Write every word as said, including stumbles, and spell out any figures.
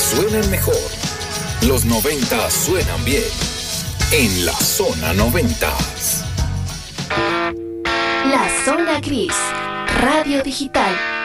suenan mejor. Los noventa suenan bien. En la Zona noventa. La Zona Gris, Radio Digital.